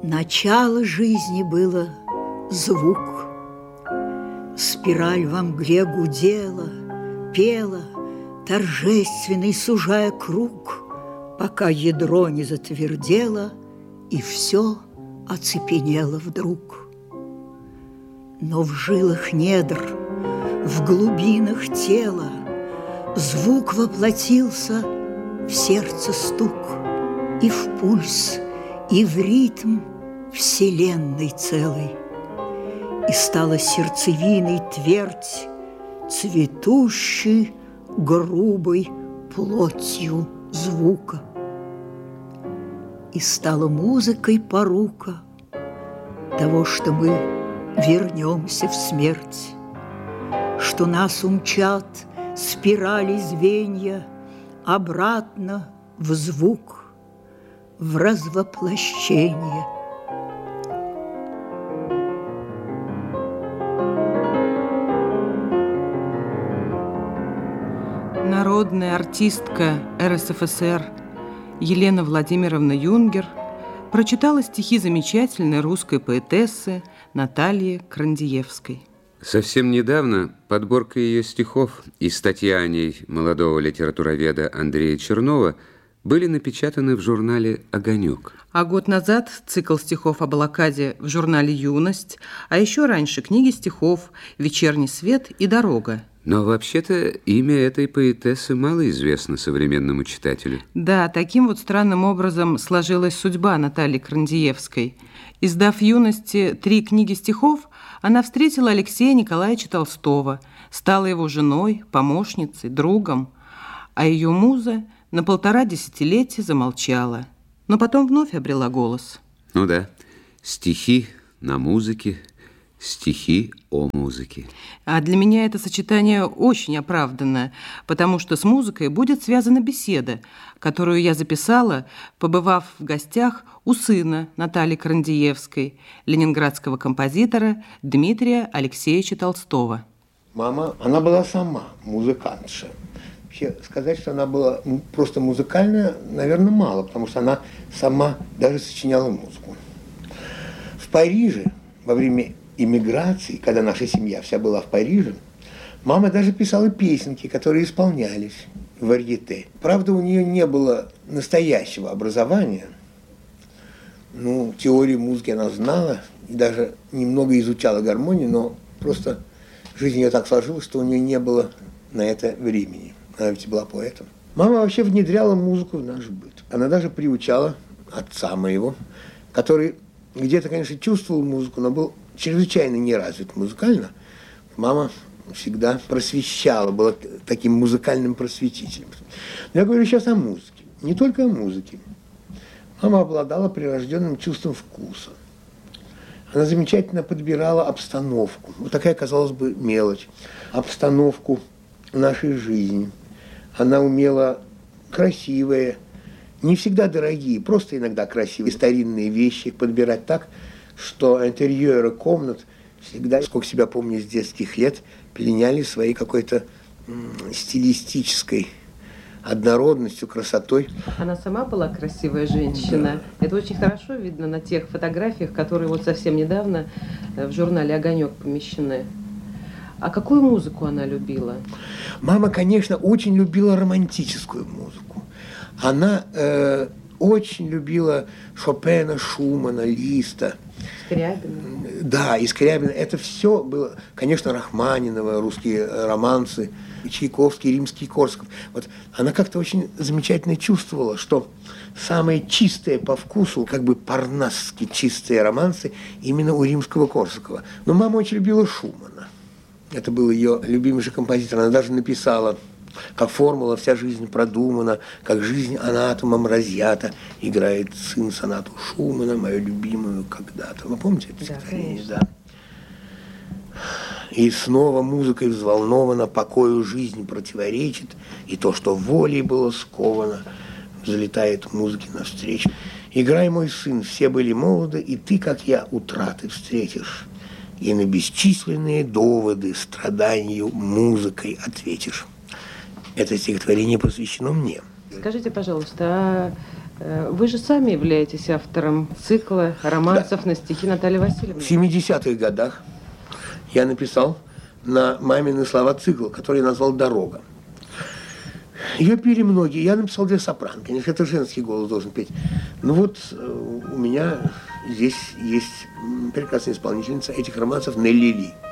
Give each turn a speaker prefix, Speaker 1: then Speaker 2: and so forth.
Speaker 1: Начало жизни было звук. Спираль во мгле гудела, пела, торжественный сужая круг, пока ядро не затвердело и все оцепенело вдруг. Но в жилах недр, в глубинах тела звук воплотился в сердце стук и в пульс, и в ритм вселенной целой. И стала сердцевиной твердь цветущей грубой плотью звука. И стала музыкой порука того, что мы вернемся в смерть, что нас умчат спирали звенья обратно в звук, в развоплощение.
Speaker 2: Народная артистка РСФСР Елена Владимировна Юнгер прочитала стихи замечательной русской поэтессы Натальи Крандиевской.
Speaker 3: Совсем недавно подборка ее стихов и статья о ней молодого литературоведа Андрея Чернова были напечатаны в журнале «Огонек».
Speaker 2: А год назад цикл стихов о блокаде в журнале «Юность», а еще раньше книги стихов «Вечерний свет» и «Дорога».
Speaker 3: Но вообще-то имя этой поэтессы мало известно современному читателю.
Speaker 2: Да, таким вот странным образом сложилась судьба Натальи Крандиевской. Издав в юности 3 книги стихов, она встретила Алексея Николаевича Толстого, стала его женой, помощницей, другом, а ее муза на 1,5 десятилетия замолчала, но потом вновь обрела голос.
Speaker 3: Ну да, стихи на музыке, стихи о музыке.
Speaker 2: А для меня это сочетание очень оправданно, потому что с музыкой будет связана беседа, которую я записала, побывав в гостях у сына Натальи Крандиевской, ленинградского композитора Дмитрия Алексеевича Толстого.
Speaker 4: Мама, она была сама музыкантша. Вообще сказать, что она была просто музыкальная, наверное, мало, потому что она сама даже сочиняла музыку. В Париже во время эмиграции, когда наша семья вся была в Париже, мама даже писала песенки, которые исполнялись в варьете. Правда, у нее не было настоящего образования. Ну, теорию музыки она знала и даже немного изучала гармонию, но просто жизнь ее так сложилась, что у нее не было на это времени. Она ведь была поэтом. Мама вообще внедряла музыку в наш быт. Она даже приучала отца моего, который где-то, конечно, чувствовал музыку, но был чрезвычайно неразвит музыкально. Мама всегда просвещала, была таким музыкальным просветителем. Но я говорю сейчас о музыке, не только о музыке. Мама обладала прирожденным чувством вкуса. Она замечательно подбирала обстановку. Вот такая, казалось бы, мелочь. Обстановку нашей жизни. Она умела красивые, не всегда дорогие, просто иногда красивые старинные вещи подбирать так, что интерьеры комнат всегда, сколько себя помню с детских лет, пленяли своей какой-то стилистической однородностью, красотой.
Speaker 2: Она сама была красивая женщина. Да. Это очень хорошо видно на тех фотографиях, которые вот совсем недавно в журнале «Огонек» помещены. А какую музыку она любила?
Speaker 4: Мама, конечно, очень любила романтическую музыку. Она очень любила Шопена, Шумана, Листа.
Speaker 2: Скрябина.
Speaker 4: Да, и Скрябина. Это все было, конечно, Рахманинова, русские романсы, Чайковский, Римский, Корсаков. Вот она как-то очень замечательно чувствовала, что самые чистые по вкусу, как бы парнасски чистые романсы именно у Римского Корсакова. Но мама очень любила Шумана. Это был ее любимейший композитор. Она даже написала, как формула вся жизнь продумана, как жизнь анатомом разъята, играет сын сонату Шумана, мою любимую когда-то. Вы помните это стихотворение? Да. И снова музыкой взволнована, покою жизнь противоречит, и то, что волей было сковано, взлетает музыке навстречу. Играй, мой сын, все были молоды, и ты, как я, утраты встретишь, и на бесчисленные доводы страданию музыкой ответишь. Это стихотворение посвящено мне.
Speaker 2: Скажите, пожалуйста, Вы же сами являетесь автором цикла романсов на стихи Натальи Васильевны.
Speaker 4: В 70-х годах я написал на мамины слова цикл, который я назвал «Дорога». Ее пели многие. Я написал для сопрано. Конечно, это женский голос должен петь. Но вот у меня здесь есть прекрасная исполнительница этих романсов Нелли Ли.